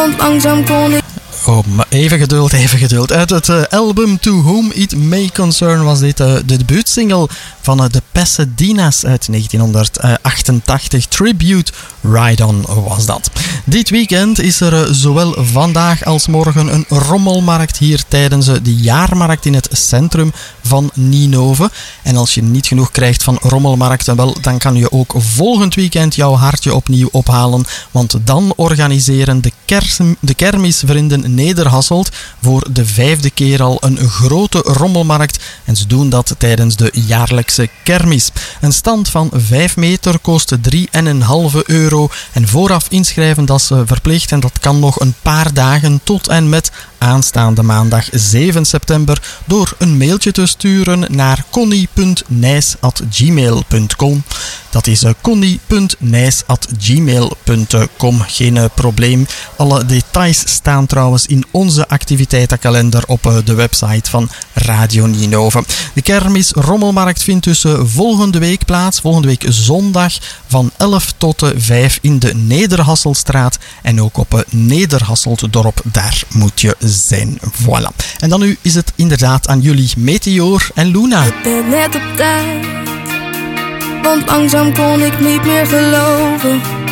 want langzaam kon ik... Oh, maar even geduld. Uit het album To Whom It May Concern was dit de debuutsingle van de Pasadena's uit 1988. Tribute Ride On was dat. Dit weekend is er zowel vandaag als morgen een rommelmarkt hier tijdens de jaarmarkt in het centrum van Ninove. En als je niet genoeg krijgt van rommelmarkten, wel, dan kan je ook volgend weekend jouw hartje opnieuw ophalen. Want dan organiseren de kermisvrienden Nederhasselt voor de 5e keer al een grote rommelmarkt. En ze doen dat tijdens de jaarlijkse kermis. Een stand van 5 meter kost €3,5. En vooraf inschrijven, dat is verplicht. En dat kan nog een paar dagen tot en met aanstaande maandag 7 september door een mailtje te sturen naar connie.nijs@gmail.com. Dat is connie.nijs@gmail.com. Geen probleem. Alle details staan trouwens in onze activiteitenkalender op de website van Radio Ninove. De kermis rommelmarkt vindt dus volgende week plaats. Volgende week zondag van 11 tot 5 in de Nederhasseltstraat. En ook op Nederhasseltdorp. Daar moet je zijn. Voilà. En dan nu is het inderdaad aan jullie, Meteor en Luna. Ik ben net op tijd, want langzaam kon ik niet meer geloven